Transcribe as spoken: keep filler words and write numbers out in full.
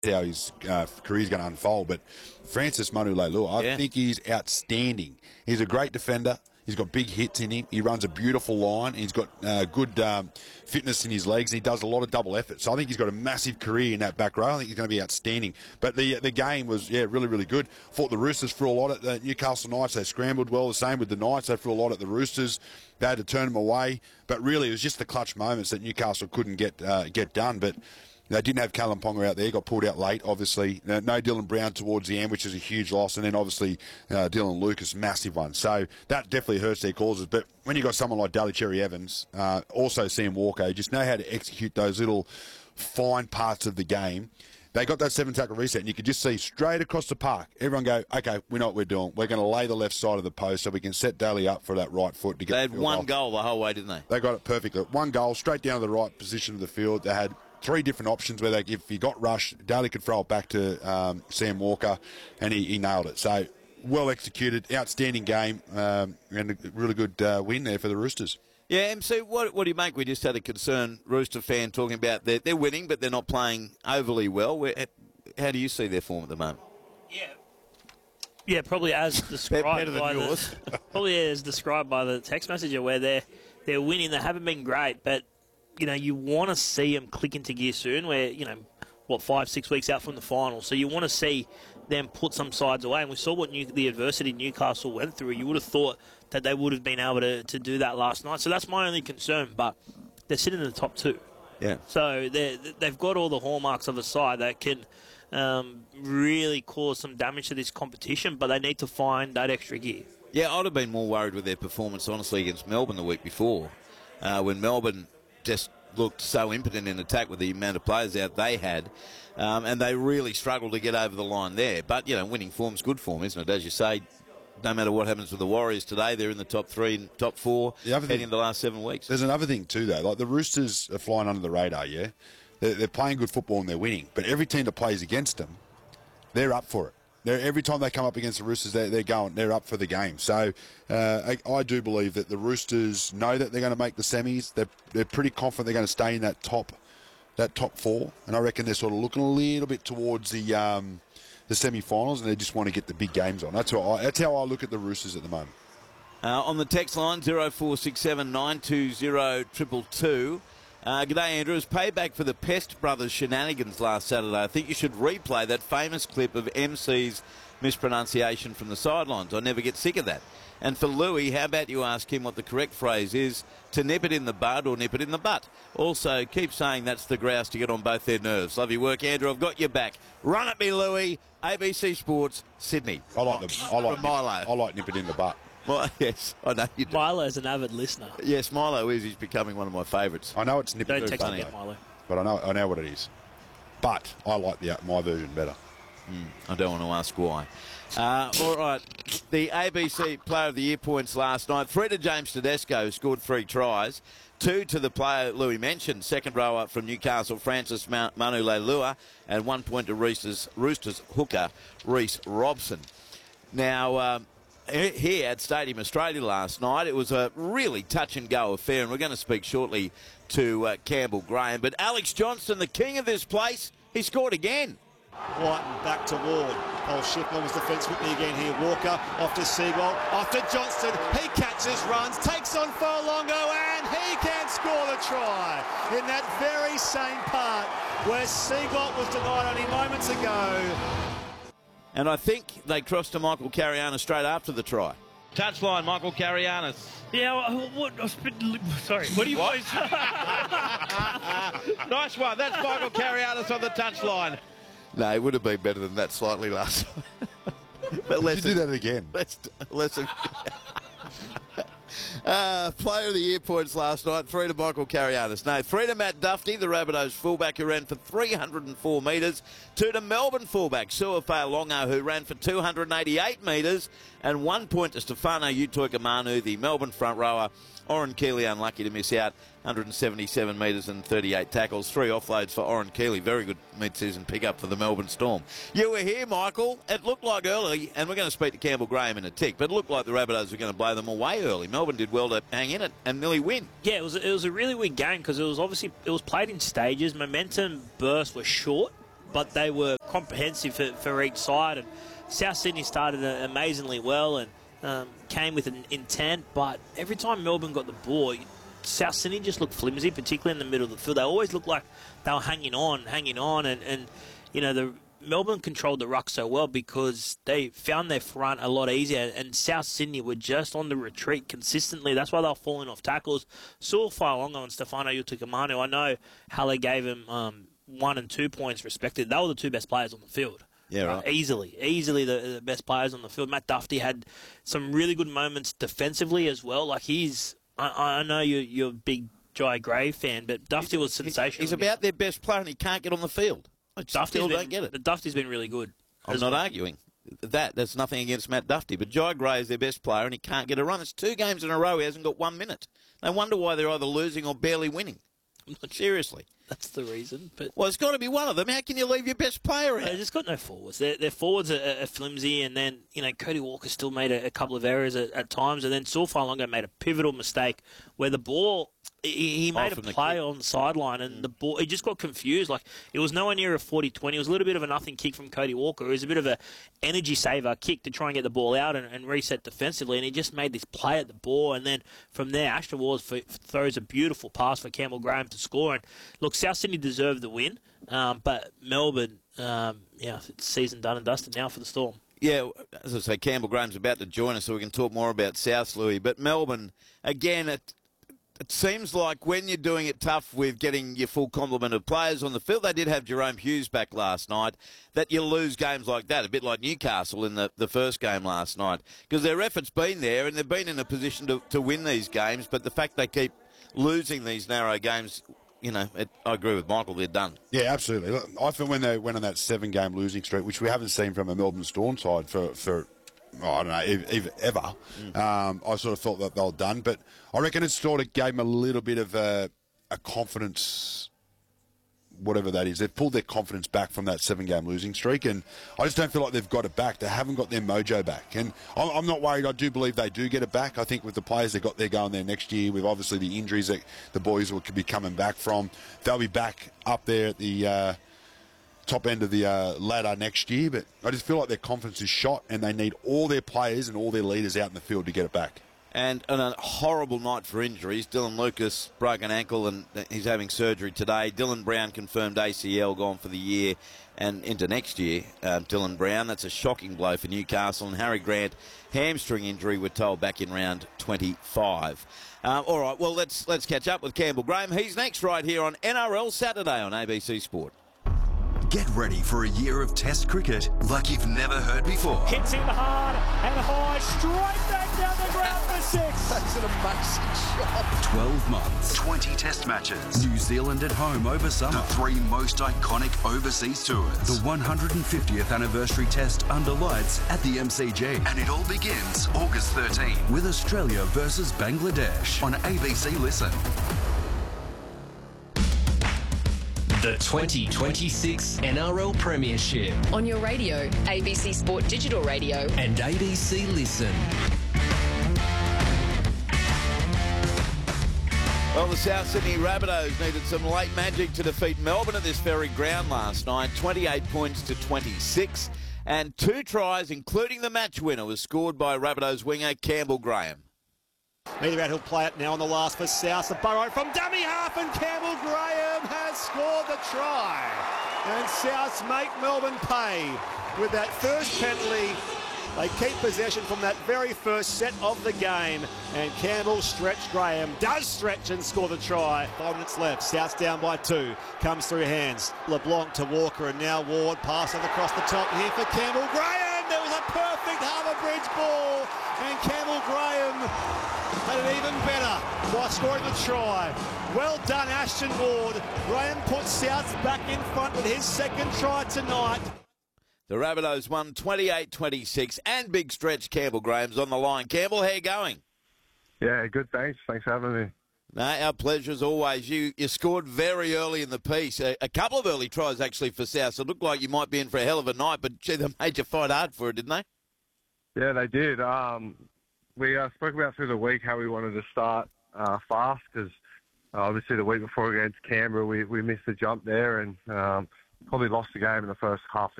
how his uh, career's going to unfold. But Francis Manu Leilua, I Yeah. think he's outstanding. He's a great defender. He's got big hits in him. He runs a beautiful line. He's got uh, good um, fitness in his legs. And he does a lot of double effort. So I think he's got a massive career in that back row. I think he's going to be outstanding. But the the game was, yeah, really, really good. Fought the Roosters for a lot at the Newcastle Knights. They scrambled well. The same with the Knights. They threw a lot at the Roosters. They had to turn them away. But really, it was just the clutch moments that Newcastle couldn't get uh, get done. But they didn't have Callum Ponga out there. Got pulled out late, obviously. No, no Dylan Brown towards the end, which is a huge loss. And then, obviously, uh, Dylan Lucas, massive one. So that definitely hurts their causes. But when you got someone like Daly Cherry Evans, uh, also Sam Walker, just know how to execute those little fine parts of the game. They got that seven-tackle reset, and you could just see straight across the park, everyone go, okay, we know what we're doing. We're going to lay the left side of the post so we can set Daly up for that right foot to get They the had field one off. goal the whole way, didn't they? They got it perfectly. One goal, straight down to the right position of the field. They had three different options where they, if he got rushed, Daly could throw it back to um, Sam Walker, and he, he nailed it. So, well executed, outstanding game, um, and a really good uh, win there for the Roosters. Yeah, M C, what, what do you make? We just had a concerned Rooster fan talking about they're, they're winning, but they're not playing overly well. Where, how do you see their form at the moment? Yeah. Yeah, probably as described better than by yours. the probably as described by the text messenger, where they're they're winning. They haven't been great, but you know you want to see them click into gear soon. Where you know what five six weeks out from the final, so you want to see them put some sides away. And we saw what New, the adversity Newcastle went through. You would have thought that they would have been able to, to do that last night. So that's my only concern. But they're sitting in the top two. Yeah. So they they've got all the hallmarks of a side that can um, really cause some damage to this competition, but they need to find that extra gear. Yeah, I'd have been more worried with their performance, honestly, against Melbourne the week before, uh, when Melbourne just looked so impotent in attack with the amount of players out they had, um, and they really struggled to get over the line there. But, you know, winning form's good form, isn't it? As you say, no matter what happens with the Warriors today, they're in the top three and top four heading into the last seven weeks. There's another thing too, though. Like the Roosters are flying under the radar, yeah? They're, they're playing good football and they're winning. But every team that plays against them, they're up for it. They're, every time they come up against the Roosters, they're, they're going, they're up for the game. So uh, I, I do believe that the Roosters know that they're going to make the semis. They're, they're pretty confident they're going to stay in that top, that top four. And I reckon they're sort of looking a little bit towards the... Um, the semi-finals, and they just want to get the big games on. That's how I, that's how I look at the Roosters at the moment. Uh, on the text line, zero four six seven nine two zero two two two. Uh, g'day, Andrew. As payback for the Pest Brothers shenanigans last Saturday, I think you should replay that famous clip of M C's mispronunciation from the sidelines. I never get sick of that. And for Louis, how about you ask him what the correct phrase is, to nip it in the bud or nip it in the butt? Also, keep saying that's the grouse to get on both their nerves. Love your work, Andrew. I've got your back. Run at me, Louis. A B C Sports, Sydney. I like the, I like From Milo. I like nip it in the butt. Well, yes, I know you do. Milo's an avid listener. Yes, Milo is. He's becoming one of my favourites. I know it's nip it Don't in the text butt, me yet, Milo. but I know I know what it is. But I like the my version better. Mm, I don't want to ask why. Uh, all right, the A B C Player of the Year points last night. Three to James Tedesco, who scored three tries. Two to the player Louis mentioned, second rower from Newcastle, Francis Manu Leilua, and one point to Roosters, Roosters hooker, Reece Robson. Now, um, here at Stadium Australia last night, it was a really touch-and-go affair, and we're going to speak shortly to uh, Campbell Graham. But Alex Johnston, the king of this place, he scored again. Whiten back to Ward. Paul Shipman's defence with me again here. Walker off to Seagull, off to Johnston. He catches, runs, takes on Furlongo, and he can score the try in that very same part where Seagull was denied only moments ago. And I think they crossed to Michael Carianis straight after the try. Touchline, Michael Carianis. Yeah, what? I was a bit, sorry. What do you What? Nice one. That's Michael Carianis on the touchline. No, it would have been better than that slightly last time. But let's do that again. Let's let's. Uh, player of the Year points last night, three to Michael Carianis. No, three to Matt Duffy, the Rabbitohs fullback who ran for three hundred four metres. Two to Melbourne fullback Suafai Longo, who ran for two hundred eighty-eight metres. And one point to Stefano Utoikamanu, the Melbourne front rower. Oren Keeley unlucky to miss out, one hundred seventy-seven metres and thirty-eight tackles. Three offloads for Oren Keeley. Very good mid-season pick-up for the Melbourne Storm. You were here, Michael. It looked like early, and we're going to speak to Campbell Graham in a tick, but it looked like the Rabbitohs were going to blow them away early. Melbourne did well to hang in it and nearly win. Yeah, it was it was a really weird game because it was obviously it was played in stages. Momentum bursts were short, but they were comprehensive for, for each side. And South Sydney started amazingly well and um, came with an intent, but every time Melbourne got the ball, South Sydney just looked flimsy, particularly in the middle of the field. They always looked like they were hanging on, hanging on, and, and you know, the Melbourne controlled the ruck so well because they found their front a lot easier, and South Sydney were just on the retreat consistently. That's why they were falling off tackles. Saul Failonga and Stefano Utoikamanu, I know Halle gave him um, one and two points respected. They were the two best players on the field. Yeah, right. Uh, easily, easily the, the best players on the field. Matt Duffy had some really good moments defensively as well. Like he's, I, I know you're, you're a big Jai Gray fan, but Duffy was sensational. He's about their best player and he can't get on the field. I still been, don't get it. The Duffy's been really good. I'm not arguing that. That's nothing against Matt Duffy, but Jai Gray is their best player and he can't get a run. It's two games in a row he hasn't got one minute. No wonder why they're either losing or barely winning. Seriously. That's the reason. But well, it's got to be one of them. How can you leave your best player out? They just got no forwards. Their, their forwards are, are flimsy, and then you know Cody Walker still made a, a couple of errors at, at times, and then Saul Failonga made a pivotal mistake where the ball he, he made Off a the play kick. on the sideline, and mm. the ball he just got confused. Like it was nowhere near a forty twenty. It was a little bit of a nothing kick from Cody Walker. It was a bit of a energy saver kick to try and get the ball out and, and reset defensively, and he just made this play at the ball, and then from there Ashton Ward f- throws a beautiful pass for Campbell Graham to score. And look, South Sydney deserved the win, um, but Melbourne, um, yeah, it's season done and dusted now for the Storm. Yeah, as I say, Campbell Graham's about to join us so we can talk more about South, Louis. But Melbourne, again, it, it seems like when you're doing it tough with getting your full complement of players on the field, they did have Jerome Hughes back last night, that you lose games like that, a bit like Newcastle in the, the first game last night. Because their effort's been there and they've been in a position to, to win these games, but the fact they keep losing these narrow games, you know, it, I agree with Michael, they're done. Yeah, absolutely. Look, I think when they went on that seven-game losing streak, which we haven't seen from a Melbourne Storm side for, for oh, I don't know, ev- ever, mm. um, I sort of felt that they were done. But I reckon it sort of gave them a little bit of a, a confidence, whatever that is. They've pulled their confidence back from that seven-game losing streak, and I just don't feel like they've got it back. They haven't got their mojo back. And I'm, I'm not worried. I do believe they do get it back. I think with the players they've got there going there next year, with obviously the injuries that the boys will be coming back from, they'll be back up there at the uh, top end of the uh, ladder next year. But I just feel like their confidence is shot, and they need all their players and all their leaders out in the field to get it back. And, and a horrible night for injuries. Dylan Lucas, broken ankle, and he's having surgery today. Dylan Brown confirmed A C L, gone for the year and into next year. Uh, Dylan Brown, that's a shocking blow for Newcastle. And Harry Grant, hamstring injury, we're told, back in round twenty-five. Uh, all right, well, let's let's catch up with Campbell Graham. He's next right here on N R L Saturday on A B C Sport. Get ready for a year of Test cricket like you've never heard before. Hits him hard and high, straight back down the ground for six. That's an amazing shot. twelve months, twenty Test matches. New Zealand at home over summer. The three most iconic overseas tours. The one hundred fiftieth anniversary Test under lights at the M C G. And it all begins August thirteenth with Australia versus Bangladesh on A B C Listen. The twenty twenty-six N R L Premiership. On your radio, A B C Sport Digital Radio. And A B C Listen. Well, the South Sydney Rabbitohs needed some late magic to defeat Melbourne at this very ground last night. twenty-eight points to twenty-six. And two tries, including the match winner, was scored by Rabbitohs winger Campbell Graham. Meanwhile, he'll play it now on the last for South. The burrow from dummy half, and Campbell Graham has scored the try. And Souths make Melbourne pay with that first penalty. They keep possession from that very first set of the game. And Campbell stretched Graham, does stretch and score the try. Five minutes left. Souths down by two. Comes through hands. LeBlanc to Walker, and now Ward passing across the top here for Campbell Graham. There was a perfect Harbour Bridge ball. And Campbell Graham had it even better by scoring the try. Well done, Ashton Ward. Graham puts Souths back in front with his second try tonight. The Rabbitohs won twenty-eight twenty-six, and big stretch Campbell Graham's on the line. Campbell, how you going? Yeah, good, thanks. Thanks for having me. No, our pleasure as always. You you scored very early in the piece. A, a couple of early tries, actually, for South. So it looked like you might be in for a hell of a night, but, gee, they made you fight hard for it, didn't they? Yeah, they did. Um, we uh, spoke about through the week how we wanted to start uh, fast because uh, obviously the week before against Canberra we, we missed the jump there, and um, probably lost the game in the first half